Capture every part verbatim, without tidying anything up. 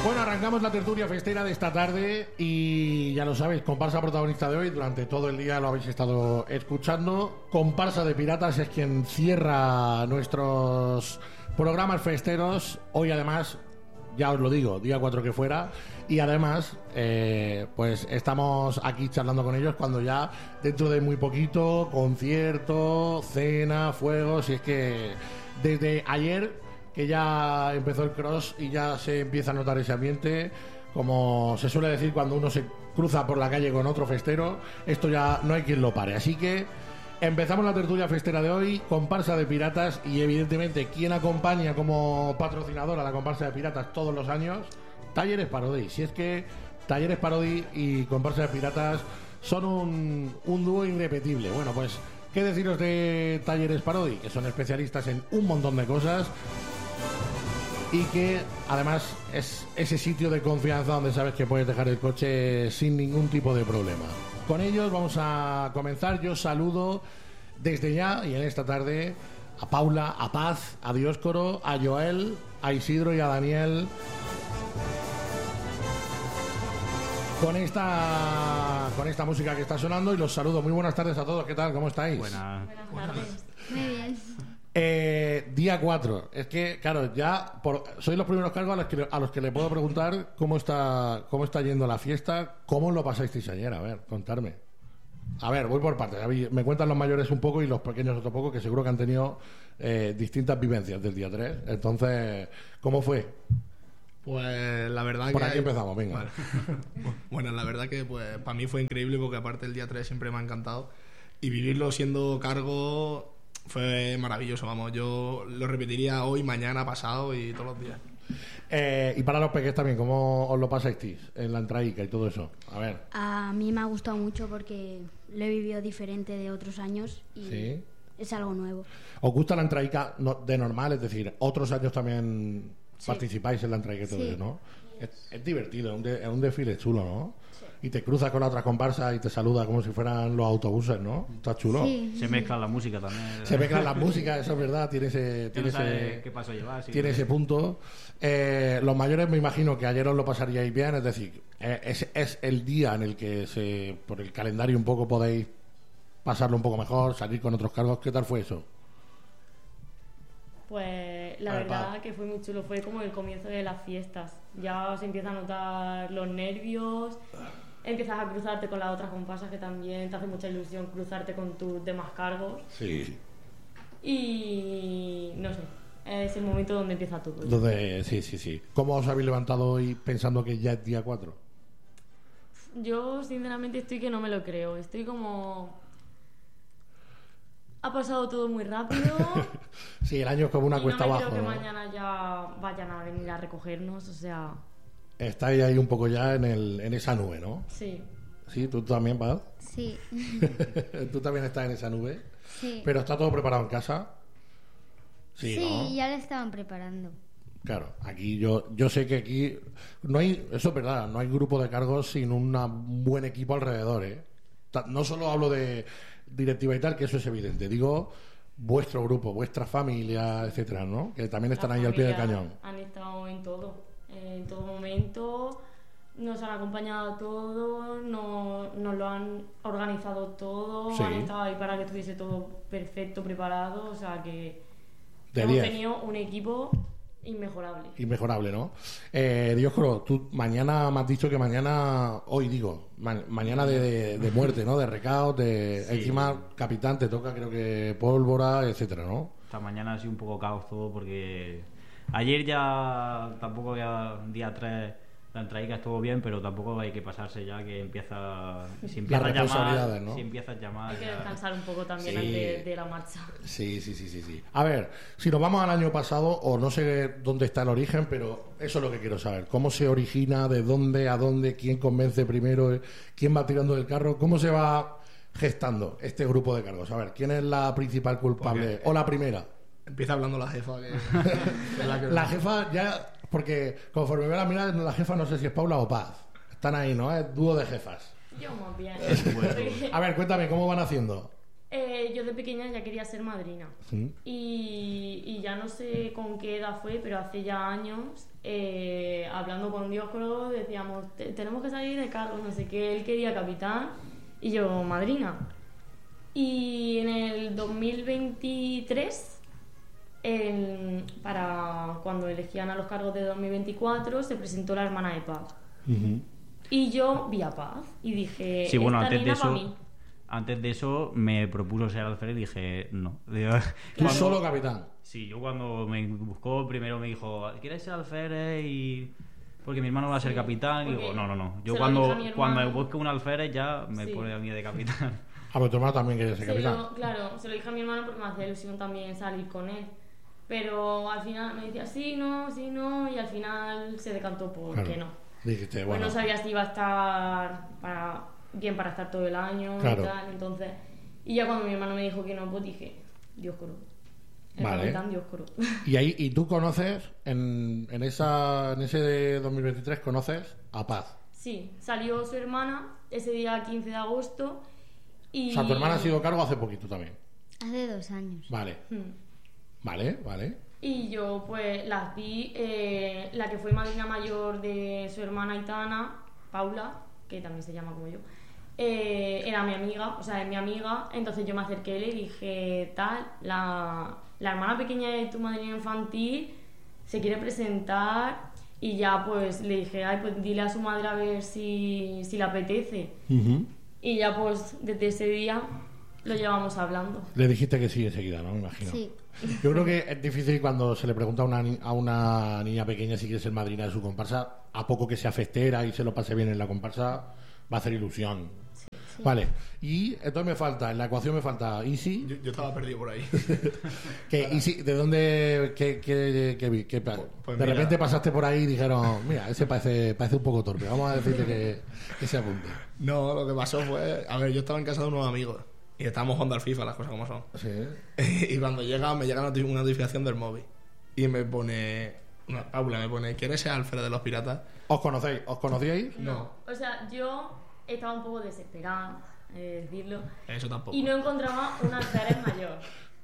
Bueno, arrancamos la tertulia festera de esta tarde y ya lo sabéis, comparsa protagonista de hoy, durante todo el día lo habéis estado escuchando. Comparsa de Piratas es quien cierra nuestros programas festeros. Hoy además, ya os lo digo, día cuatro que fuera. Y además, eh, pues estamos aquí charlando con ellos cuando ya dentro de muy poquito, concierto, cena, fuegos. Y es que desde ayer que ya empezó el cross y ya se empieza a notar ese ambiente, como se suele decir cuando uno se cruza por la calle con otro festero, esto ya no hay quien lo pare. Así que empezamos la tertulia festera de hoy, comparsa de Piratas, y evidentemente quien acompaña como patrocinador a la comparsa de Piratas todos los años, Talleres Parodi. Si es que Talleres Parodi y comparsa de Piratas son un, un dúo irrepetible. Bueno, pues qué deciros de Talleres Parodi, que son especialistas en un montón de cosas y que además es ese sitio de confianza donde sabes que puedes dejar el coche sin ningún tipo de problema. Con ellos vamos a comenzar. Yo saludo desde ya y en esta tarde a Paula, a Paz, a Dioscoro, a Joel, a Isidro y a Daniel. Con esta, con esta música que está sonando, y los saludo. Muy buenas tardes a todos. ¿Qué tal? ¿Cómo estáis? Buenas, buenas tardes. Muy bien. Eh, día cuatro. Es que, claro, ya por, sois los primeros cargos a los, que, a los que le puedo preguntar cómo está cómo está yendo la fiesta, cómo lo pasasteis ayer. A ver, contarme. A ver, voy por partes. Me cuentan los mayores un poco y los pequeños otro poco, que seguro que han tenido eh, distintas vivencias del día tres. Entonces, ¿cómo fue? Pues la verdad por que... aquí empezamos, venga. Vale. Bueno, la verdad que pues para mí fue increíble, porque aparte el día tres siempre me ha encantado. Y vivirlo siendo cargo fue maravilloso, vamos. Yo lo repetiría hoy, mañana, pasado y todos los días. Eh, y para los pequeños también, ¿cómo os lo pasasteis en la entradica y todo eso? A ver. A mí me ha gustado mucho porque lo he vivido diferente de otros años y ¿sí? Es algo nuevo. ¿Os gusta la entradica de normal? Es decir, otros años también sí participáis en la entradica y todo sí eso, ¿no? Es, es divertido, es un, de, es un desfile chulo, ¿no? Sí. Y te cruzas con la otra comparsa y te saluda como si fueran los autobuses, ¿no? Está chulo. Sí. Se mezcla la música también. Se mezcla la música, eso es verdad. Tiene ese, tiene no ese, qué paso llevar, sí, tiene ese punto. Eh, los mayores me imagino que ayer os lo pasaríais bien, es decir, eh, es, es el día en el que se, por el calendario un poco podéis pasarlo un poco mejor, salir con otros cargos. ¿Qué tal fue eso? Pues la ver, verdad pa. que fue muy chulo, fue como el comienzo de las fiestas. Ya se empiezan a notar los nervios, empiezas a cruzarte con las otras comparsas, que también te hace mucha ilusión cruzarte con tus demás cargos. Sí. Y no sé, es el momento donde empieza todo. Donde, sí, sí, sí. ¿Cómo os habéis levantado hoy pensando que ya es día cuatro? Yo sinceramente estoy que no me lo creo, estoy como... Ha pasado todo muy rápido. Sí, el año es como una cuesta abajo. No me creo que ¿no? mañana ya vayan a venir a recogernos, o sea... Estáis ahí un poco ya en, el, en esa nube, ¿no? Sí. ¿Sí? ¿Tú también, Paz? Sí. ¿Tú también estás en esa nube? Sí. ¿Pero está todo preparado en casa? Sí, sí, ¿no? Ya lo estaban preparando. Claro, aquí yo yo sé que aquí no hay, eso es verdad, no hay grupo de cargos sin una, un buen equipo alrededor, ¿eh? No solo hablo de directiva y tal, que eso es evidente, digo vuestro grupo, vuestra familia, etcétera, ¿no? Que también están ahí al pie del cañón. Han estado en todo, en todo momento, nos han acompañado a todos, nos, nos lo han organizado todo, sí. Han estado ahí para que estuviese todo perfecto, preparado, o sea que de hemos diez. Tenido un equipo inmejorable. Inmejorable, ¿no? Eh, Dioscoro, tú mañana me has dicho que mañana, hoy digo, ma- mañana de, de, de muerte, ¿no? De recaos, de sí. Encima capitán te toca, creo que pólvora, etcétera, ¿no? Esta mañana ha sido un poco caos todo, porque ayer ya tampoco había día tres. La entradica estuvo bien, pero tampoco hay que pasarse ya, que empieza si empieza a llamar, ¿no? si empiezas a llamar hay que ya... descansar un poco también sí. antes de la marcha. Sí, sí, sí, sí, sí. A ver, si nos vamos al año pasado, o no sé dónde está el origen, pero eso es lo que quiero saber. ¿Cómo se origina? ¿De dónde? ¿A dónde? ¿Quién convence primero? ¿Quién va tirando del carro? ¿Cómo se va gestando este grupo de cargos? A ver, ¿quién es la principal culpable? Porque... ¿O la primera? Empieza hablando la jefa. Que... la, que... la jefa ya... Porque conforme veo la mirada, la jefa no sé si es Paula o Paz. Están ahí, ¿no? Es dúo de jefas. Yo más bien. A ver, cuéntame, ¿cómo van haciendo? Eh, yo de pequeña ya quería ser madrina. Sí. Y, y ya no sé con qué edad fue, pero hace ya años, eh, hablando con Dioscoro, decíamos, "Te- tenemos que salir de cargo, no sé qué". Él quería capitán y yo madrina. Y en el dos mil veintitrés, en- para cuando elegían a los cargos de dos mil veinticuatro, se presentó la hermana de Paz. Ujú. Y yo vi a Paz y dije, Sí, bueno, esta antes de niña pa' eso, mí. antes de eso me propuso ser alférez y dije no. Digo, Tú cuando- solo capitán. Sí, yo cuando me buscó primero me dijo, ¿quieres ser alférez? Y porque mi hermano va a ser Sí, capitán. Y porque digo, no, no, no. se Yo lo cuando, dije a mi hermano. cuando busque un alférez ya me Sí. pone a mí de capitán. Ah, pero tu hermano también quería ser Se capitán. lo- claro, se lo dije a mi hermano porque me hacía ilusión también salir con él. Pero al final me decía sí, no, sí, no, y al final se decantó por Claro. que no. Dijiste, Pues bueno. no sabía si iba a estar para, bien para estar todo el año Claro. y tal, entonces... Y ya cuando mi hermano me dijo que no, pues dije, Dios coro. El Vale. capitán Dios coro. Y ahí, y tú conoces, en, en, esa, en ese de dos mil veintitrés, conoces a Paz. Sí, salió su hermana ese día quince de agosto y... O sea, tu hermana ha sido cargo hace poquito también. Hace dos años. Vale, Hmm. vale, vale. Y yo pues las vi, eh, la que fue madrina mayor de su hermana Aitana, Paula, que también se llama como yo, eh, era mi amiga, o sea, es mi amiga, entonces yo me acerqué y le dije, tal, la, la hermana pequeña de tu madrina infantil se quiere presentar, y ya pues le dije, ay, pues dile a su madre a ver si, si le apetece. Ujú. Y ya pues desde ese día lo llevamos hablando. Le dijiste que sí enseguida, ¿no? Me imagino. Sí. Yo creo que es difícil cuando se le pregunta a una, ni- a una niña pequeña si quiere ser madrina de su comparsa, a poco que sea festera y se lo pase bien en la comparsa, va a hacer ilusión. Vale, y entonces me falta, en la ecuación me falta Isi, Yo, yo estaba perdido por ahí. que Isi, ¿de dónde, qué, qué- qué vi? ¿Qué pa- pues de mira. repente pasaste por ahí y dijeron, mira, ese parece, parece un poco torpe, vamos a decirle que, que se apunte. No, lo que pasó fue... A ver, yo estaba en casa de unos amigos y estábamos jugando al FIFA, las cosas como son. Sí. Y cuando llega, me llega una noti- una notificación del móvil y me pone... Una, Paula me pone, ¿quieres ser alférez de los piratas? ¿Os conocéis? ¿Os conocíais? No. O sea, yo estaba un poco desesperada, eh, decirlo, Eso tampoco. y no encontraba un alférez mayor.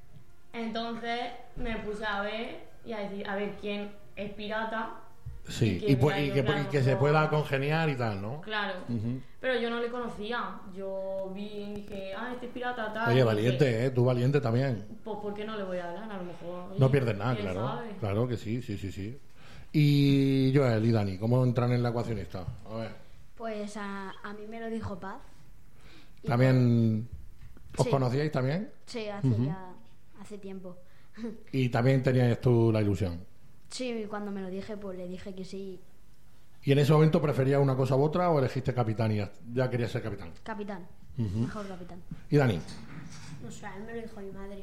Entonces me puse a ver y a decir, a ver quién es pirata. Sí, que y, pu- mira, y yo, que, claro, y que se como- pueda congeniar y tal, ¿no? Claro, Ujú. pero yo no le conocía. Yo vi y dije, ah, este es pirata tal. Oye, y dije, valiente, ¿eh? Tú valiente también. pues ¿por qué no le voy a hablar? A lo mejor. No oye, pierdes nada, ¿quién claro. sabe? Claro que sí, sí, sí, sí. Y Joel y Dani, ¿cómo entran en la ecuación esta? A ver. Pues a, a mí me lo dijo Paz. Y ¿También os Sí. conocíais también? pues- sí, hace ya hace tiempo. Y también tenías tú la ilusión. Sí, cuando me lo dije, pues le dije que sí, ¿Y en ese momento preferías una cosa u otra o elegiste capitán y ya, ya querías ser capitán? capitán. Ujú. Mejor capitán. ¿Y Dani? No sé, a mí me lo dijo mi madre.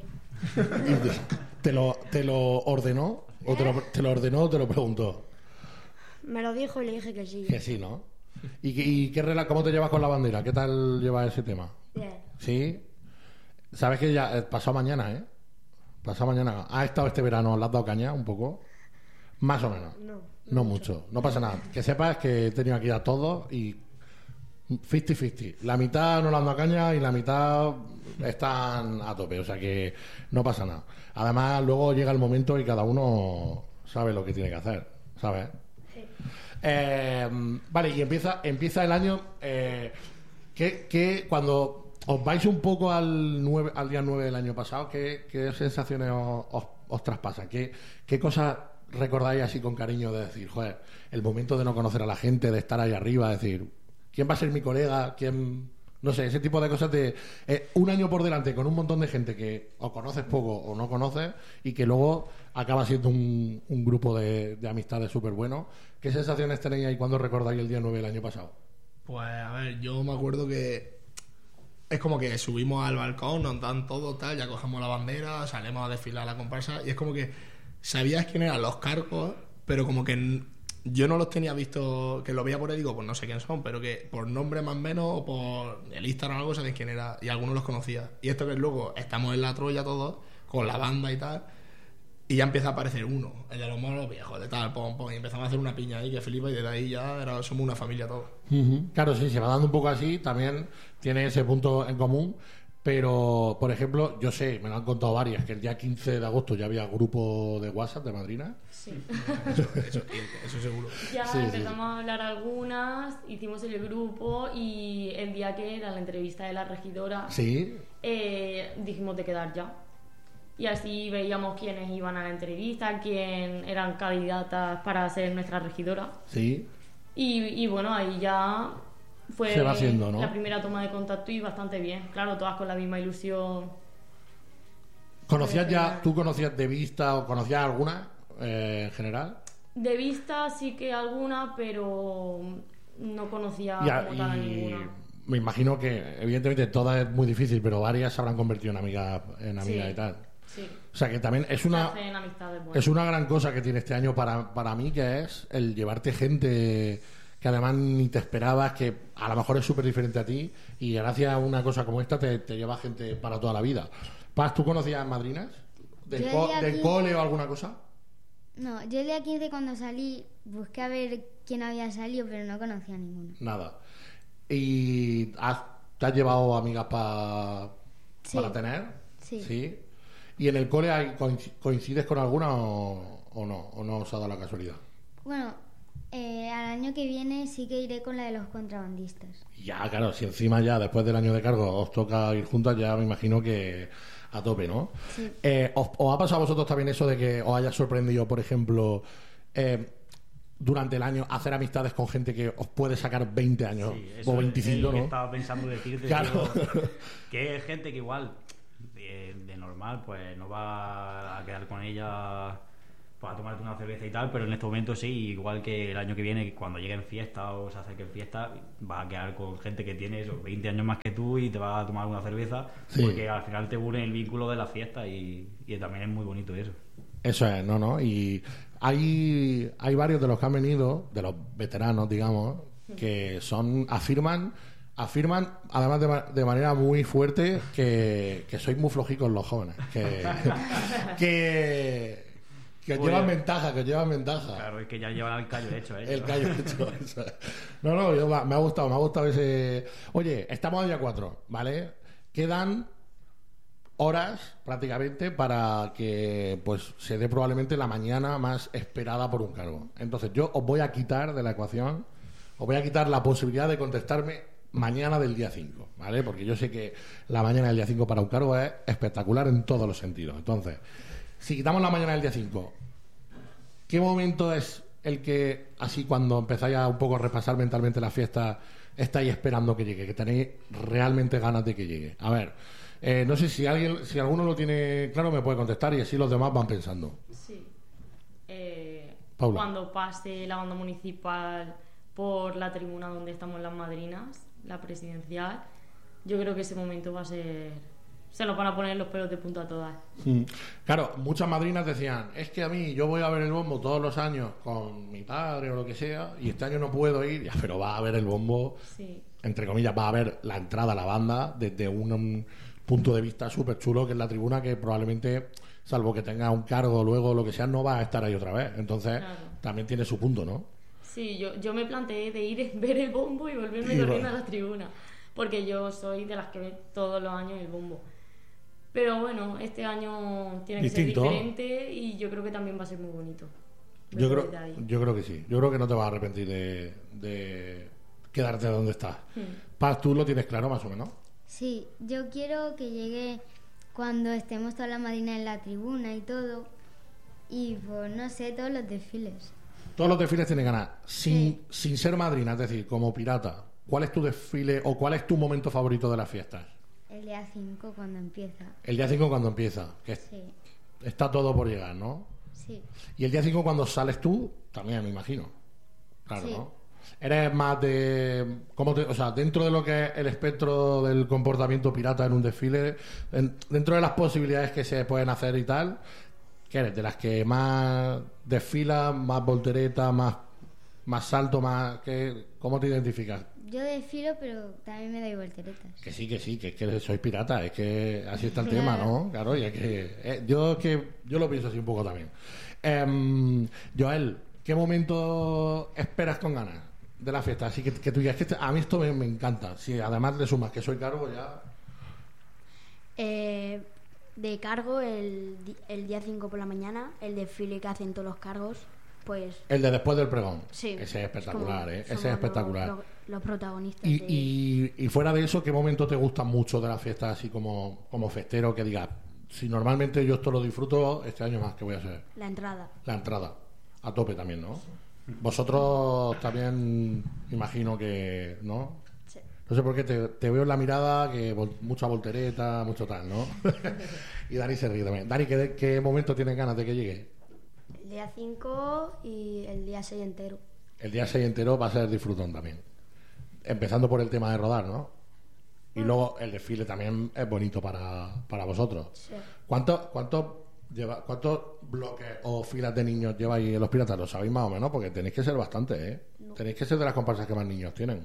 ¿Te lo, te lo ordenó? ¿O te lo, te lo ordenó o te lo preguntó? Me lo dijo y le dije que sí. Que sí, ¿no? ¿Y, qué- y qué rela- cómo te llevas con la bandera? ¿Qué tal lleva ese tema? Bien. ¿Sí? Sabes que ya eh, pasado mañana, ¿eh? Pasado mañana. ¿Ha estado este verano? ¿Le has dado caña un poco? Más o menos. No. No mucho. No pasa nada. Que sepas que he tenido aquí a todos y cincuenta cincuenta. La mitad no le han dado caña y la mitad están a tope. O sea que no pasa nada. Además, luego llega el momento y cada uno sabe lo que tiene que hacer. ¿Sabes? Sí. Eh, vale, y empieza, empieza el año. Eh, que, que cuando os vais un poco al, nueve, al día nueve del año pasado, ¿qué, qué sensaciones os, os, os traspasan? ¿Qué, ¿Qué cosas recordáis así con cariño de decir, joder, el momento de no conocer a la gente, de estar ahí arriba, decir, ¿quién va a ser mi colega? ¿Quién...? No sé, ese tipo de cosas de eh, un año por delante con un montón de gente que o conoces poco o no conoces y que luego acaba siendo un, un grupo de, de amistades súper bueno. ¿Qué sensaciones tenéis ahí cuando recordáis el día nueve del año pasado? Pues a ver, yo me acuerdo que es como que subimos al balcón, nos dan todo, tal, ya cogemos la bandera, salimos a desfilar a la comparsa y es como que sabías quién eran los cargos, pero como que n- yo no los tenía visto, que los veía por ahí, digo, pues no sé quién son, pero que por nombre más o menos o por el Instagram o algo sabéis quién era y algunos los conocía. Y esto que luego estamos en la Troya todos, con la banda y tal, y ya empieza a aparecer uno, el de los monos viejos, de tal, pom, pom, y empezamos a hacer una piña ahí que flipa y desde ahí ya era, somos una familia todos. Claro, sí, se va dando un poco así, también tiene ese punto en común, Pero, por ejemplo, yo sé, me lo han contado varias, que el día quince de agosto ya había grupo de WhatsApp de madrinas. Sí. Eso, eso, eso seguro. Ya Sí, empezamos sí. a hablar algunas, hicimos el grupo y el día que era la entrevista de la regidora, Sí, eh, dijimos de quedar ya. Y así veíamos quiénes iban a la entrevista, quién eran candidatas para ser nuestra regidora. sí. Y, y bueno, ahí ya fue Se va haciendo, ¿no? la primera toma de contacto y bastante bien. Claro, todas con la misma ilusión. ¿Conocías ya, tú conocías de vista o conocías alguna eh, en general? De vista sí que alguna, pero no conocía Ya, como tal a y ninguna. me imagino que, evidentemente, todas es muy difícil, pero varias se habrán convertido en amigas en amigas Sí. y tal. Sí, O sea, que también es se una... hacen amistades buenas. Es una gran cosa que tiene este año para, para mí, que es el llevarte gente que además ni te esperabas, que a lo mejor es súper diferente a ti, y gracias a una cosa como esta te, te lleva gente para toda la vida. Paz, ¿tú conocías madrinas? ¿Del, Yo co- el día del quince cole o alguna cosa? No, yo el día quince cuando salí busqué a ver quién había salido, pero no conocía a ninguno. Nada. ¿Y has- te has llevado amigas pa- Sí. para tener? Sí. ¿Y en el cole hay, coinc- coincides con alguna o, o no? ¿O no os ha dado la casualidad? Bueno, eh, al año que viene sí que iré con la de los contrabandistas. Ya, claro, si encima ya después del año de cargo os toca ir juntas, ya me imagino que a tope, ¿no? Sí. Eh, ¿os, os ha pasado a vosotros también eso de que os haya sorprendido, por ejemplo, eh, durante el año hacer amistades con gente que os puede sacar veinte años Sí, eso o es veinticinco, lo que ¿no? estaba pensando decirte, Claro. tío, que es gente que igual de, de normal pues no va a quedar con ella para tomarte una cerveza y tal, pero en este momento sí, igual que el año que viene, cuando lleguen fiestas o se acerquen fiestas, vas a quedar con gente que tiene esos veinte años más que tú y te vas a tomar una cerveza, Sí. porque al final te une el vínculo de la fiesta y, y también es muy bonito eso. Eso es, no, no. Y hay, hay varios de los que han venido, de los veteranos, digamos, que son, afirman, afirman, además de, ma- de manera muy fuerte, que, que sois muy flojicos los jóvenes. Que, que, que os Pues- llevan ventaja, que os llevan ventaja. Claro, es que ya llevan el callo hecho, ¿eh? El callo hecho. Eso es. No, no, yo, me ha gustado, me ha gustado ese. Oye, estamos a día cuatro, ¿vale? Quedan horas prácticamente para que pues se dé probablemente la mañana más esperada por un cargo. Entonces yo os voy a quitar de la ecuación, os voy a quitar la posibilidad de contestarme mañana del día cinco, ¿vale? Porque yo sé que la mañana del día cinco para un cargo es espectacular en todos los sentidos. Entonces, si quitamos la mañana del día cinco, ¿qué momento es el que, así cuando empezáis a un poco a repasar mentalmente la fiesta, estáis esperando que llegue, que tenéis realmente ganas de que llegue? A ver, eh, no sé si alguien, si alguno lo tiene claro, me puede contestar y así los demás van pensando. Sí. Eh, Paula. Cuando pase la banda municipal por la tribuna donde estamos las madrinas, la presidencial, yo creo que ese momento va a ser... Se nos van a poner los pelos de punta a todas. Mm. Claro, muchas madrinas decían, es que a mí yo voy a ver el bombo todos los años con mi padre o lo que sea, y este año no puedo ir, ya, pero va a ver el bombo, Sí. entre comillas, va a ver la entrada a la banda desde un, un punto de vista súper chulo, que es la tribuna, que probablemente, salvo que tenga un cargo luego, lo que sea, no va a estar ahí otra vez. Entonces, Claro. también tiene su punto, ¿no? Sí, yo, yo me planteé de ir a ver el bombo y volverme Y corriendo va- a la tribuna, porque yo soy de las que ve todos los años el bombo. Pero bueno, este año tiene que Distinto. ser diferente y yo creo que también va a ser muy bonito. Yo verlo creo, desde ahí. yo creo que sí. Yo creo que no te vas a arrepentir de, de quedarte donde estás. Hmm. Paz, tú lo tienes claro más o menos. Sí, yo quiero que llegue cuando estemos todas las madrinas en la tribuna y todo. Y pues no sé, todos los desfiles. Todos los desfiles tienen ganas. Sin, Sí. sin ser madrina, es decir, como pirata. ¿Cuál es tu desfile o cuál es tu momento favorito de las fiestas? El día cinco cuando empieza. El día cinco cuando empieza, que es- Sí, está todo por llegar, ¿no? sí. Y el día cinco cuando sales tú, también me imagino. Claro, Sí. ¿no? Eres más de... ¿cómo te- o sea, dentro de lo que es el espectro del comportamiento pirata en un desfile, en- dentro de las posibilidades que se pueden hacer y tal, ¿qué eres? ¿De las que más desfilas, más voltereta, más, más salto, más... ¿qué, ¿Cómo te identificas? Yo desfilo, pero también me doy volteretas. Que sí, que sí, que es que sois pirata, es que así está el Claro. tema, ¿no? Claro, y es que eh, yo es que yo lo pienso así un poco también. Em, Joel, ¿qué momento esperas con ganas de la fiesta? Así que, que tú digas que este- a mí esto me, me encanta. Si además le sumas que soy cargo, ya. Eh, de cargo, el, di- el día cinco por la mañana, el desfile que hacen todos los cargos, pues El de después del pregón. sí. Ese es espectacular, como ¿eh? Ese somos es espectacular. Los, los protagonistas. Y, de- y, y fuera de eso, ¿qué momento te gustan mucho de la fiesta, así como, como festero, que digas, si normalmente yo esto lo disfruto, este año más, ¿qué voy a hacer? La entrada. La entrada. A tope también, ¿no? Vosotros también, imagino que, ¿no? Sí. No sé por qué te, te veo en la mirada, que vol- mucha voltereta, mucho tal, ¿no? Y Dani se ríe también. Dani, ¿qué, ¿qué momento tienes ganas de que llegue? El día cinco y el día seis entero. El día seis entero va a ser disfrutón también. Empezando por el tema de rodar, ¿no? Y luego el desfile también es bonito para, para vosotros. Sí. ¿Cuántos cuántos lleva, cuántos bloques o filas de niños lleváis en los piratas? ¿Lo sabéis más o menos? Porque tenéis que ser bastante, ¿eh? No. Tenéis que ser de las comparsas que más niños tienen.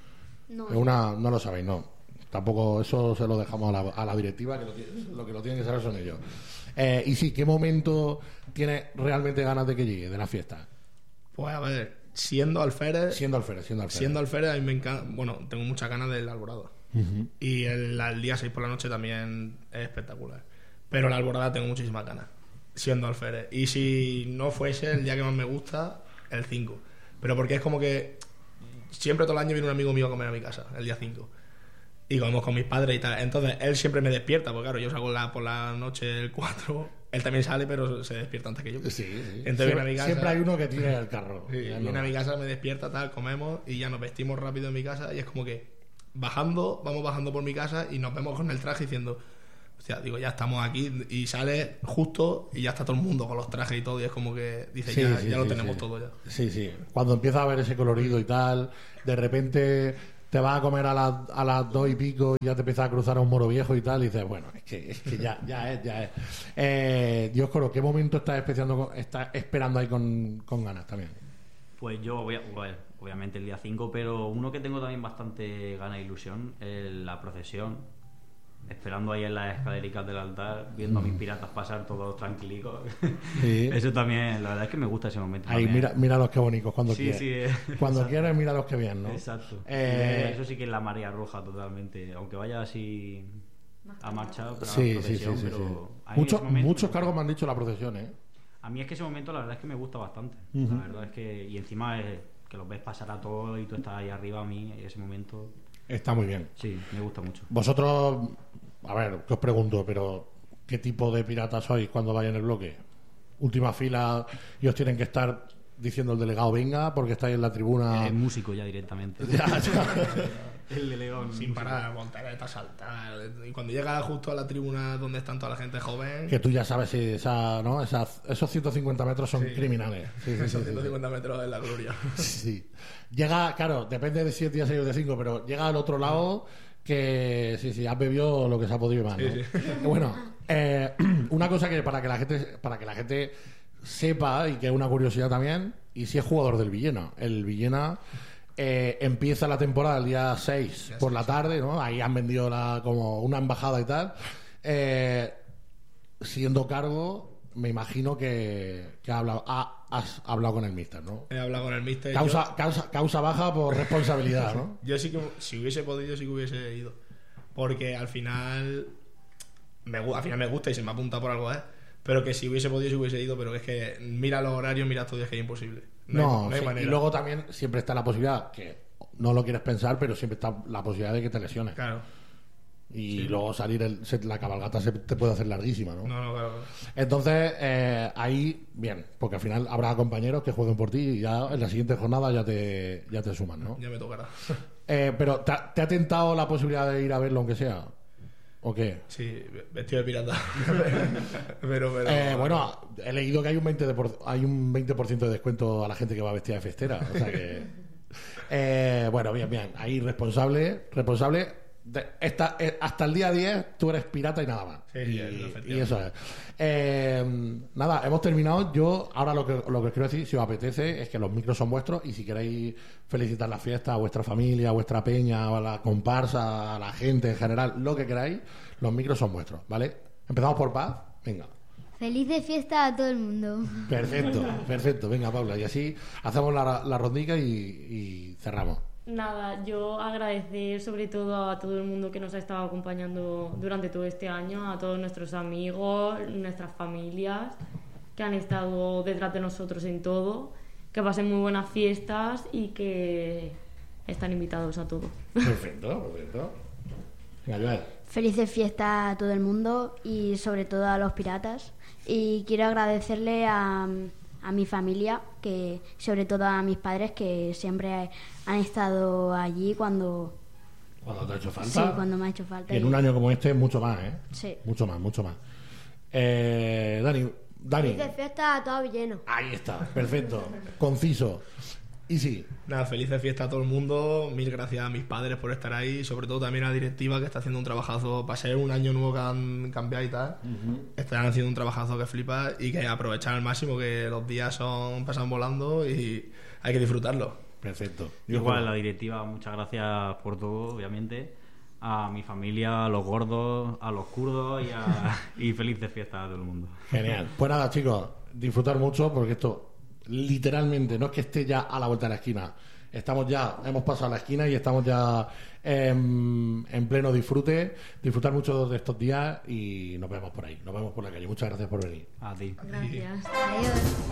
No, Es una, no lo sabéis, no. Tampoco eso se lo dejamos a la, a la directiva, que lo, tiene- lo que lo tienen que saber son ellos. Eh, y sí, ¿qué momento tienes realmente ganas de que llegue de la fiesta? Pues a ver, siendo alférez, Siendo alférez, siendo alférez. siendo alférez, a mí me encanta. Bueno, tengo muchas ganas del Alborada. Ujú. Y el, el día seis por la noche también es espectacular. Pero la Alborada tengo muchísimas ganas, siendo alférez. Y si no fuese el día que más me gusta, el cinco. Pero porque es como que siempre todo el año viene un amigo mío a comer a mi casa, el día cinco. Y comemos con mis padres y tal. Entonces él siempre me despierta, porque claro, yo salgo la, por la noche el cuatro. Él también sale, pero se despierta antes que yo. Sí, sí. Entonces viene a mi casa. Siempre hay uno que tira el carro. Sí, Ya viene no. a mi casa, me despierta, tal, comemos y ya nos vestimos rápido en mi casa y es como que bajando, vamos bajando por mi casa y nos vemos con el traje diciendo, hostia, digo, ya estamos aquí y sale justo y ya está todo el mundo con los trajes y todo y es como que dice, Sí, ya, sí, ya lo sí, tenemos sí. todo ya. Sí, sí. Cuando empieza a ver ese colorido y tal, de repente te vas a comer a las, a las dos y pico y ya te empiezas a cruzar a un moro viejo y tal, y dices, bueno, es que, es que ya, ya es, ya es. Eh, Dioscoro, ¿qué momento estás esperando, con- estás esperando ahí con, con ganas también? Pues yo, voy a- bueno, obviamente el día cinco, pero uno que tengo también bastante ganas e ilusión es la procesión. Esperando ahí en las escalericas del altar, viendo a mis piratas pasar todos tranquilicos. Sí. Eso también, la verdad es que me gusta ese momento. Ahí, también. mira, mira los que bonitos cuando Sí, quieres. sí, eh. Cuando Exacto. quieres, mira los que bien, ¿no? Exacto. Eh, Eso sí que es la marea roja totalmente. Aunque vaya así a marcha, pero Sí, sí, a procesión, sí, sí, pero sí. a mí Muchos, ese momento muchos me- cargos me han dicho la procesión, ¿eh? A mí es que ese momento la verdad es que me gusta bastante. Ujú. La verdad es que... Y encima es que los ves pasar a todos y tú estás ahí arriba a mí, y ese momento... Está muy bien. Sí, me gusta mucho. Vosotros, a ver, que os pregunto, pero ¿qué tipo de piratas sois cuando vais en el bloque? Última fila y os tienen que estar diciendo el delegado venga porque estáis en la tribuna. Es músico ya directamente. Ya, ya. El delegado. Sin parar, volteretas, saltar. Y cuando llega justo a la tribuna donde están toda la gente joven, Que tú ya sabes si esa, ¿no? Esas- esos ciento cincuenta metros son Sí. criminales. Sí, sí, sí, esos sí, ciento cincuenta metros en la gloria. sí. Sí. Llega, claro, depende de si es día seis o de cinco, pero llega al otro lado que sí, sí, has bebido lo que se ha podido y más, ¿no? Sí, Bueno, eh, una cosa que para que la gente para que la gente sepa y que es una curiosidad también, y si es jugador del Villena. El Villena eh, empieza la temporada el día seis Día por seis. la tarde, ¿no? Ahí han vendido la, como una embajada y tal. Eh, siendo cargo, me imagino que, que ha hablado, ha- has hablado con el mister, ¿no? He hablado con el mister. Causa, causa, causa baja por responsabilidad, ¿no? Yo sí que, si hubiese podido, sí que hubiese ido. Porque al final, me, gu- al final me gusta y se me apunta por algo, ¿eh? Pero que si hubiese podido, sí hubiese ido. Pero es que mira los horarios, mira estos días que es imposible. No, No, hay, no hay sí, manera. y luego también siempre está la posibilidad, que no lo quieres pensar, pero siempre está la posibilidad de que te lesiones. Claro. Y Sí. luego salir, el- se- la cabalgata se te puede hacer larguísima, ¿no? No, no, claro. Entonces, eh, ahí, bien, porque al final habrá compañeros que jueguen por ti y ya en la siguiente jornada ya te, ya te suman, ¿no? Ya me tocará. Eh, pero, ¿te ha, te ha tentado la posibilidad de ir a verlo, aunque sea? ¿O qué? Sí, vestido de pirata. pero, pero. Eh, bueno, he leído que hay un veinte por ciento, hay un veinte por ciento de descuento a la gente que va vestida de festera. O sea que. Eh, bueno, bien, bien. Ahí responsable. Responsable. De esta, eh, hasta el día diez tú eres pirata y nada más. Sí, y, sí, efectivamente. y eso es. Eh, nada, hemos terminado. Yo ahora lo que, lo que os quiero decir, si os apetece, es que los micros son vuestros y si queréis felicitar la fiesta a vuestra familia, a vuestra peña, a la comparsa, a la gente en general, lo que queráis, los micros son vuestros, ¿vale? Empezamos por Paz. Venga. Feliz de fiesta a todo el mundo. Perfecto, perfecto. Venga, Paula, y así hacemos la, la rondica y, y cerramos. Nada, yo agradecer sobre todo a todo el mundo que nos ha estado acompañando durante todo este año, a todos nuestros amigos, nuestras familias que han estado detrás de nosotros en todo, que pasen muy buenas fiestas y que están invitados a todo. Perfecto, perfecto. Venga, Joel. Felices fiestas a todo el mundo y sobre todo a los piratas. Y quiero agradecerle a, a mi familia, que sobre todo a mis padres, que siempre han estado allí cuando... Cuando te ha hecho falta. Sí, cuando me ha hecho falta. Y en un año como este, mucho más, ¿eh? Sí. Mucho más, mucho más. Eh, Dani, Dani. Felices fiestas a todo Villeno. Ahí está, perfecto. Conciso. Y sí. Nada, felices fiestas a todo el mundo. Mil gracias a mis padres por estar ahí. Y sobre todo también a la directiva, que está haciendo un trabajazo. Para ser un año nuevo que han cambiado y tal, uh-huh. Están haciendo un trabajazo que flipa. Y que aprovechar al máximo, que los días son pasan volando y hay que disfrutarlo. Perfecto. Igual, la directiva, muchas gracias por todo, obviamente. A mi familia, a los gordos, a los kurdos y, a, y felices fiestas a todo el mundo. Genial. Pues nada, chicos, disfrutar mucho, porque esto literalmente no es que esté ya a la vuelta de la esquina. Estamos ya, hemos pasado la esquina y estamos ya en, en pleno disfrute. Disfrutar mucho de estos días y nos vemos por ahí, nos vemos por la calle. Muchas gracias por venir. A ti. Gracias. Adiós.